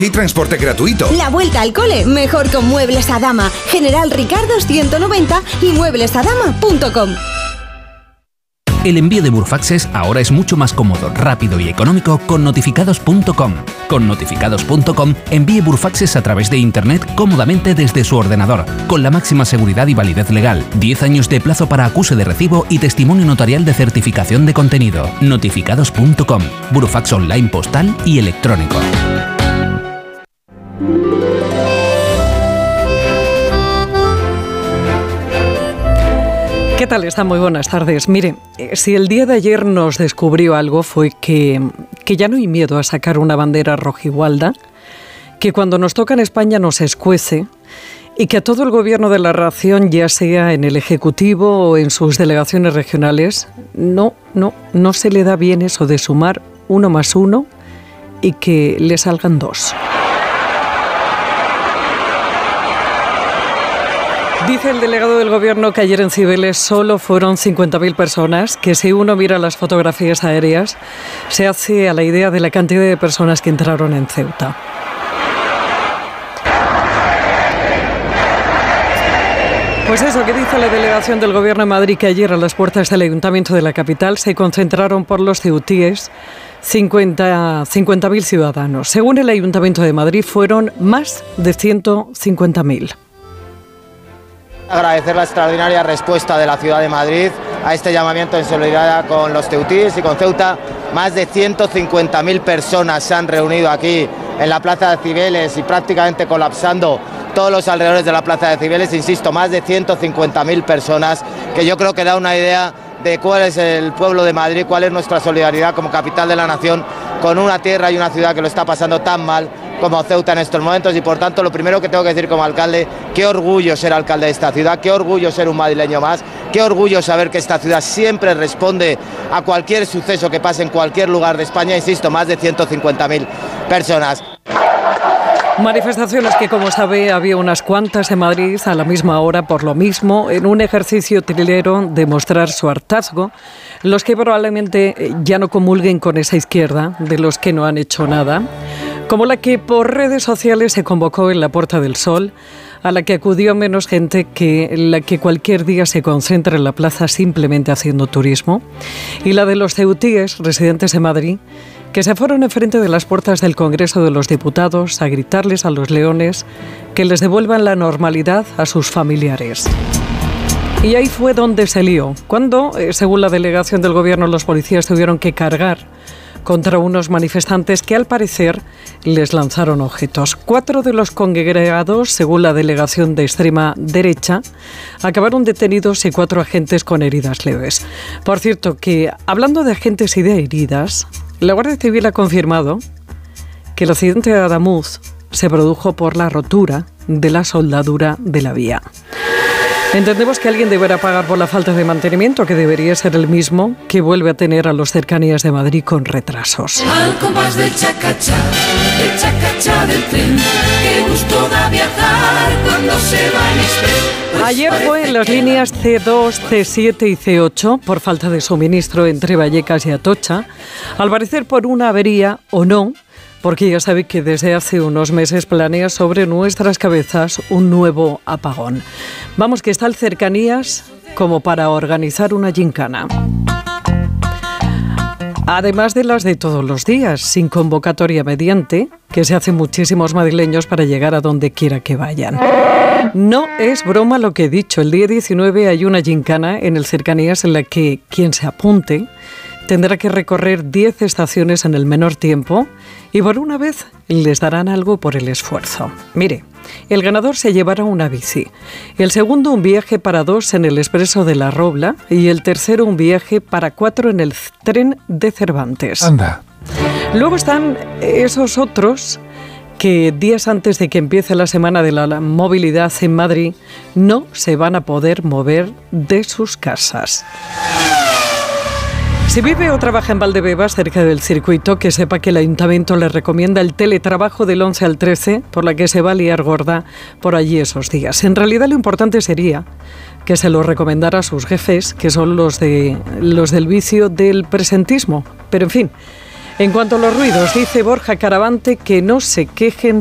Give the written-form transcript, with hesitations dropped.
Y transporte gratuito. La vuelta al cole, mejor con Muebles Adama. General Ricardo 190 y mueblesadama.com. El envío de Burfaxes ahora es mucho más cómodo, rápido y económico con notificados.com. Con notificados.com envíe Burfaxes a través de internet cómodamente desde su ordenador, con la máxima seguridad y validez legal, 10 años de plazo para acuse de recibo y testimonio notarial de certificación de contenido. Notificados.com. Burfax online postal y electrónico. ¿Qué tal están? Muy buenas tardes. Mire, si el día de ayer nos descubrió algo fue que ya no hay miedo a sacar una bandera rojigualda, que cuando nos toca en España nos escuece y que a todo el gobierno de la nación, ya sea en el Ejecutivo o en sus delegaciones regionales, no se le da bien eso de sumar 1 más 1 y que le salgan 2. Dice el delegado del Gobierno que ayer en Cibeles solo fueron 50.000 personas, que si uno mira las fotografías aéreas, se hace a la idea de la cantidad de personas que entraron en Ceuta. Pues eso, que dice la delegación del Gobierno de Madrid, que ayer a las puertas del Ayuntamiento de la capital se concentraron por los ceutíes 50.000 ciudadanos. Según el Ayuntamiento de Madrid, fueron más de 150.000. Agradecer la extraordinaria respuesta de la ciudad de Madrid a este llamamiento en solidaridad con los ceutíes y con Ceuta. Más de 150.000 personas se han reunido aquí en la plaza de Cibeles y prácticamente colapsando todos los alrededores de la plaza de Cibeles. Insisto, más de 150.000 personas, que yo creo que da una idea de cuál es el pueblo de Madrid, cuál es nuestra solidaridad como capital de la nación con una tierra y una ciudad que lo está pasando tan mal como Ceuta en estos momentos. Y por tanto, lo primero que tengo que decir como alcalde, qué orgullo ser alcalde de esta ciudad, qué orgullo ser un madrileño más, qué orgullo saber que esta ciudad siempre responde a cualquier suceso que pase en cualquier lugar de España. Insisto, más de 150.000 personas. Manifestaciones que, como sabe, había unas cuantas en Madrid a la misma hora por lo mismo, en un ejercicio trilero de mostrar su hartazgo, los que probablemente ya no comulguen con esa izquierda, de los que no han hecho nada, como la que por redes sociales se convocó en la Puerta del Sol, a la que acudió menos gente que la que cualquier día se concentra en la plaza simplemente haciendo turismo, y la de los ceutíes residentes en Madrid, que se fueron enfrente de las puertas del Congreso de los Diputados a gritarles a los leones que les devuelvan la normalidad a sus familiares. Y ahí fue donde se lió, cuando, según la delegación del Gobierno, los policías tuvieron que cargar contra unos manifestantes que al parecer les lanzaron objetos. 4 de los congregados, según la delegación de extrema derecha, acabaron detenidos y 4 agentes con heridas leves. Por cierto, que hablando de agentes y de heridas, la Guardia Civil ha confirmado que el accidente de Adamuz se produjo por la rotura de la soldadura de la vía. Entendemos que alguien deberá pagar por la falta de mantenimiento, que debería ser el mismo que vuelve a tener a los Cercanías de Madrid con retrasos. Al compás del chacachá del tren, qué gusto da viajar cuando se va en express. Ayer fue en las líneas C2, C7 y C8 por falta de suministro entre Vallecas y Atocha, al parecer por una avería o no, porque ya sabe que desde hace unos meses planea sobre nuestras cabezas un nuevo apagón. Vamos, que está el Cercanías como para organizar una gincana. Además de las de todos los días, sin convocatoria mediante, que se hacen muchísimos madrileños para llegar a donde quiera que vayan. No es broma lo que he dicho. El día 19 hay una gincana en el Cercanías en la que quien se apunte tendrá que recorrer 10 estaciones en el menor tiempo y por una vez les darán algo por el esfuerzo. Mire, el ganador se llevará una bici, el segundo un viaje para 2 en el Expreso de la Robla y el tercero un viaje para 4 en el tren de Cervantes. Anda. Luego están esos otros que días antes de que empiece la Semana de la Movilidad en Madrid no se van a poder mover de sus casas. Si vive o trabaja en Valdebebas, cerca del circuito, que sepa que el Ayuntamiento le recomienda el teletrabajo del 11 al 13, por la que se va a liar gorda por allí esos días. En realidad lo importante sería que se lo recomendara a sus jefes, que son los del vicio del presentismo. Pero en fin, En cuanto a los ruidos, dice Borja Caravante que no se quejen